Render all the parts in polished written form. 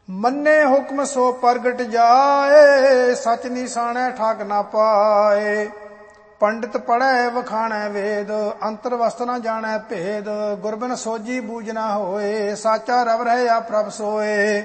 ਮੰਨੇ ਹੁਕਮ ਸੋ ਪ੍ਰਗਟ ਜਾਏ, ਸਚ ਨਿਸ਼ਾਨੈ ਠਾਕ ਨਾ ਪਾਏ। ਪੰਡਿਤ ਪੜ੍ਹੈ ਵਖਾਣੈ ਵੇਦ, ਅੰਤਰ ਵਸਤ ਨ ਜਾਣੈ ਭੇਦ। ਗੁਰਬਿਨ ਸੋਝੀ ਬੂਝ ਨ ਹੋਏ, ਸਾਚਾ ਰਵ ਰਹਿਆ ਪ੍ਰਭ ਸੋਏ।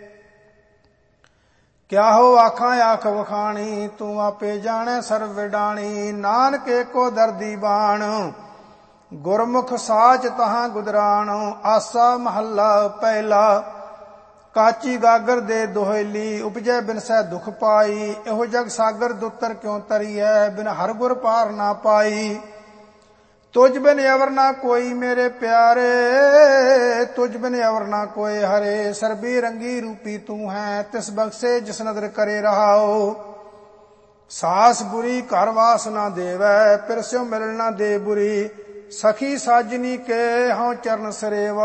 ਕਿਆ ਹੋ ਆਖਾਂ ਆਖ ਵਖਾਣੀ, ਤੂੰ ਆਪੇ ਜਾਣੈ ਸਰਬ ਵਿਡਾਣੀ। ਨਾਨਕ ਏਕੋ ਦਰਦੀ ਬਾਣ, ਗੁਰਮੁਖ ਸਾਚ ਤਹਾਂ ਗੁਦਰਾਣ। ਆਸਾ ਮਹੱਲਾ ਪਹਿਲਾ। ਕਾਚੀ ਗਾਗਰ ਦੇ ਦੋਹੇਲੀ, ਉਪਜੈ ਬਿਨਸੈ ਦੁਖ ਪਾਈ। ਇਹੋ ਜਗ ਸਾਗਰ ਦੁੱਤਰ ਕਿਉ ਤਰੀਐ, ਬਿਨ ਹਰ ਗੁਰ ਪਾਰ ਨਾ ਪਾਈ। ਤੁਝ ਬਿਨ ਅਵਰ ਨਾ ਕੋਈ ਮੇਰੇ ਪਿਆਰੇ, ਤੁਝ ਬਿਨ ਅਵਰ ਨਾ ਕੋਇ ਹਰੇ। ਸਰਬੀ ਰੰਗੀ ਰੂਪੀ ਤੂੰ ਹੈ, ਤਿਸ ਬਖਸ਼ੇ ਜਿਸ ਨਦਰ ਕਰੇ ਰਹਾਓ। ਸਾਸ ਬੁਰੀ ਘਰ ਵਾਸ ਨਾ ਦੇਵੈ, ਫਿਰ ਸਿਉ ਮਿਲਣ ਨਾ ਦੇ ਬੁਰੀ। ਸਖੀ ਸਾਜਨੀ ਕੇ ਹਉ ਚਰਨ ਸਰੇਵੋ,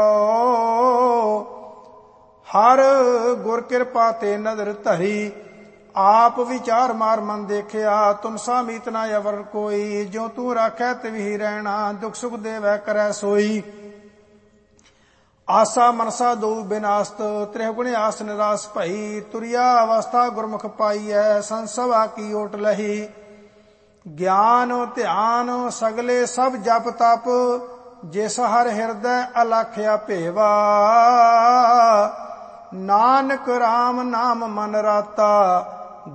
ਹਰ ਗੁਰ ਕਿਰਪਾ ਤੇ ਨਦਰ ਧਰੀ। ਆਪ ਵਿਚਾਰ ਮਾਰ ਮਨ ਦੇਖਿਆ, ਤੁਮ ਸਾ ਮੀਤ ਨਾ ਅਵਰ ਕੋਈ। ਜੋ ਤੂੰ ਰਾਖੈ ਤਿਵਹੀ ਰਹਿਣਾ, ਦੁਖ ਸੁਖ ਦੇਵੈ ਕਰੈ ਸੋਈ। ਆਸਾ ਮਨਸਾ ਦੋ ਬਿਨਾਸਤ, ਤ੍ਰਿਹੁ ਆਸ ਨਿਰਾਸ ਭਈ। ਤੁਰਿਆ ਅਵਸਥਾ ਗੁਰਮੁਖ ਪਾਈਐ, ਸੰਸਭਾ ਕੀ ਓਟ ਲਹੀ। ਗਿਆਨ ਧਿਆਨ ਸਗਲੇ ਸਭ ਜਪ ਤਪ, ਜਿਸ ਹਰ ਹਿਰਦੈ ਅਲਖਿਆ ਭੇਵਾ। ਨਾਨਕ ਰਾਮ ਨਾਮ ਮਨ ਰਾਤਾ,